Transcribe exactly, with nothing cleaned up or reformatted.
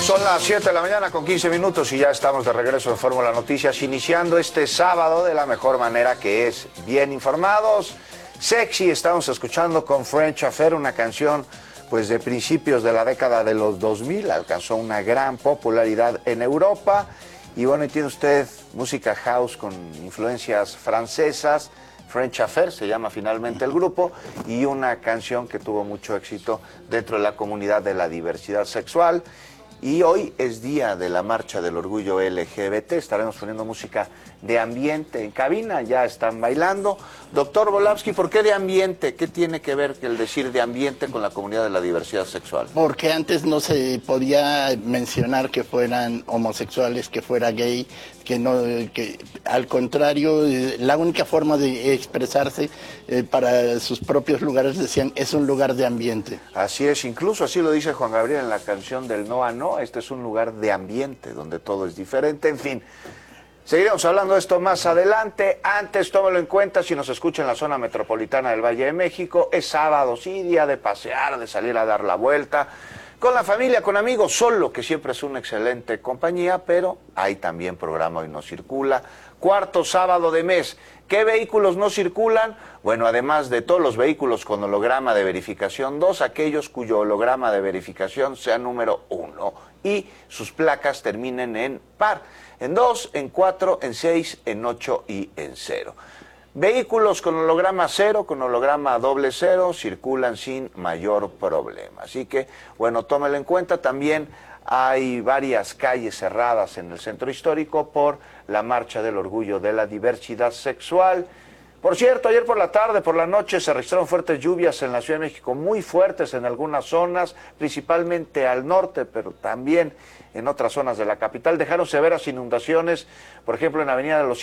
Son las siete de la mañana con quince minutos y ya estamos de regreso en Fórmula Noticias, iniciando este sábado de la mejor manera, que es bien informados. Sexy, estamos escuchando con French Affair, una canción pues de principios de la década de los dos mil, alcanzó una gran popularidad en Europa. Y bueno, y tiene usted música house con influencias francesas. French Affair se llama finalmente el grupo, y una canción que tuvo mucho éxito dentro de la comunidad de la diversidad sexual. Y hoy es día de la marcha del orgullo L G B T, estaremos poniendo música de ambiente en cabina, ya están bailando. Doctor Volavsky, ¿por qué de ambiente? ¿Qué tiene que ver el decir de ambiente con la comunidad de la diversidad sexual? Porque antes no se podía mencionar que fueran homosexuales, que fuera gay, que no, que al contrario, la única forma de expresarse eh, para sus propios lugares, decían, es un lugar de ambiente. Así es, incluso así lo dice Juan Gabriel en la canción del No a No, este es un lugar de ambiente, donde todo es diferente, en fin. Seguiremos hablando de esto más adelante. Antes, tómelo en cuenta, si nos escucha en la zona metropolitana del Valle de México, es sábado, sí, día de pasear, de salir a dar la vuelta, con la familia, con amigos, solo, que siempre es una excelente compañía, pero hay también programa Hoy No Circula. Cuarto sábado de mes. ¿Qué vehículos no circulan? Bueno, además de todos los vehículos con holograma de verificación dos, aquellos cuyo holograma de verificación sea número uno y sus placas terminen en par, en dos, en cuatro, en seis, en ocho y en cero. Vehículos con holograma cero, con holograma doble cero, circulan sin mayor problema. Así que, bueno, tómelo en cuenta. También hay varias calles cerradas en el centro histórico por la marcha del orgullo de la diversidad sexual. Por cierto, ayer por la tarde, por la noche, se registraron fuertes lluvias en la Ciudad de México, muy fuertes en algunas zonas, principalmente al norte, pero también en otras zonas de la capital. Dejaron severas inundaciones, por ejemplo, en Avenida de los